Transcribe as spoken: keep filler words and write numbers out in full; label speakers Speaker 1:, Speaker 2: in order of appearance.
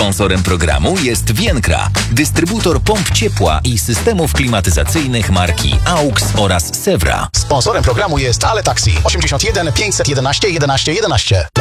Speaker 1: Sponsorem programu jest Vienkra, dystrybutor pomp ciepła i systemów klimatyzacyjnych marki AUX oraz Sewra.
Speaker 2: Sponsorem programu jest Ale Taxi osiemdziesiąt jeden pięćset jedenaście jedenaście jedenaście.